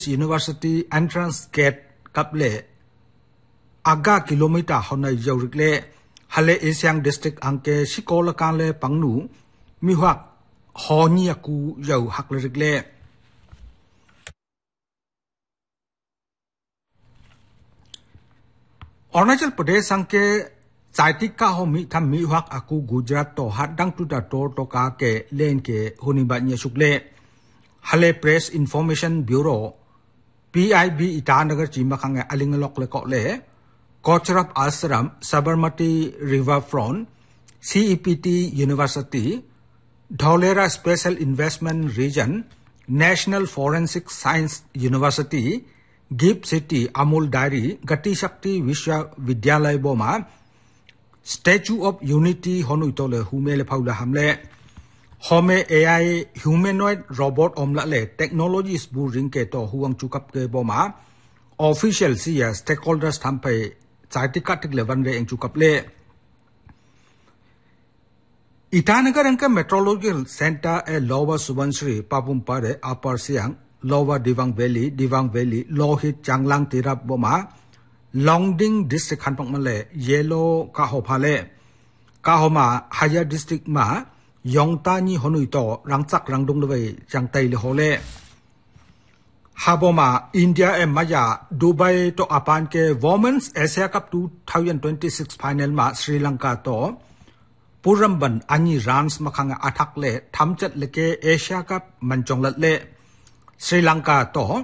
University entrance gate kaple aga kilometer honai jorikle hale Asiang district anke shikola kanle pangnu miwak honi aku jau haklerikle Arunachal Pradesh anke Zaitika homi tham miwak aku Gujarat to hadang tu da tor to ka ke len ke honi ba nya shukle hale Press Information Bureau PIB Itanagar Chimakang Alingalok Lekole, Kocharap Ashram, Sabarmati Riverfront, CEPT University, Dholera Special Investment Region, National Forensic Science University, Gift City, Amul Dairy, Gati Shakti Vishwa Vidyalay Boma, Statue of Unity Honuitole, Humele Paula Hamle, Home AI humanoid robot omlale technologies bu ringke to huang chukap ke boma official sia stakeholders thampai chaitika tik levan re eng chukap le Itanagar angka meteorological center e Lower Subansri Papum Pare Upper Siang Lower Divang Valley Lohit Changlang Tirap boma Longding district Hanpang male yellow kahophale kahoma higher district ma Yongtani Honuito, Rangchak Rangdong Leway, Jangtai Lehole Haboma, India and Maya, Dubai to Apanke, Women's Asia Cup 2026 final ma Sri Lanka to Puramban, Ani Rans Makanga Atakle, Tamchat Leke, Asia Cup, Manchonglatle, Sri Lanka to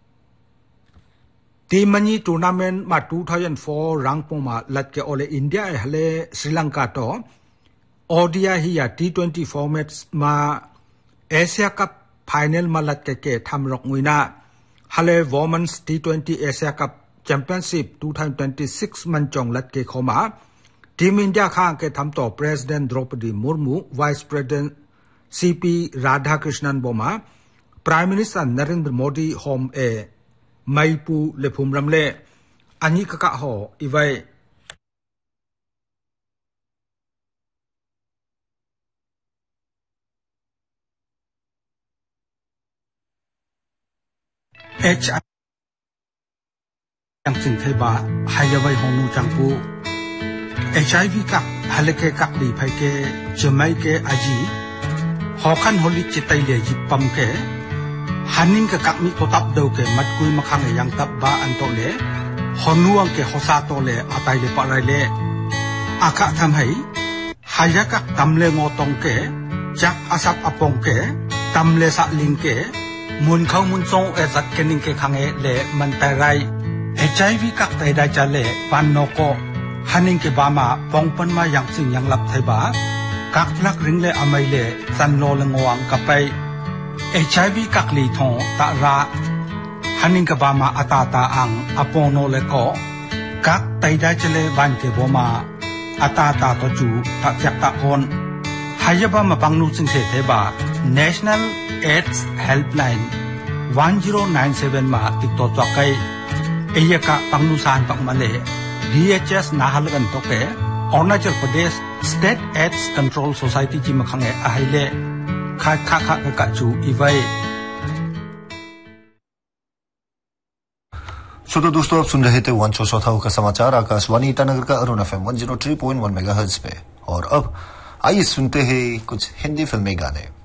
Timani tournament ma 2004 Rangpoma, Latke Ole India, Hale, Sri Lanka to Odia hiya T20 formats ma Asia Cup final malat ke thamrok nguina hale Women's T20 Asia Cup Championship 2026 manchong lat ke khoma Team India khang ke thamto President Draupadi Murmu Vice President CP Radhakrishnan Boma Prime Minister Narendra Modi home e Maipu lephum ramle ani kaka ho iwai HIV yang sing theba hayawai honu changpu HIV ka haleke ka li phai ke jamai ke aji hokan holi chitai le jipam ke haning ka kakmi to tap do ke matkui makhang yang tap ba anto le honuang ke hosa to le atai le parai le aka tham hai hayaka tamle ngotong ke jak asap apong ke tamle sa ling ke Mun khau mun song e zat kening ke khange le man tai rai HIV kak tai da cha le pan no ko haning ke ba ma pongpan ma yang sing yang lap thai ba kak lak ring le amai le san lo le ngwang ka pai HIV kak li thong ta ra haning ke ba ma ata ta ang apon no le ko kak tai da cha le ban ke bo ma ata ta to chu ta chak ta kon hayaba ma pangnu sing se the ba National AIDS Helpline 1097 ma tikto chakai eyaka pangnusan pakmale DHS nahalagan toke Arunachal Pradesh State AIDS Control Society ji makhange ahaile kha ka chu इवै तो दोस्तों आप सुन रहे थे one चौथा का समाचार आकाशवाणी ईटानगर का Arun FM 103.1 megahertz पे और अब आइए सुनते हैं कुछ हिंदी फिल्मी गाने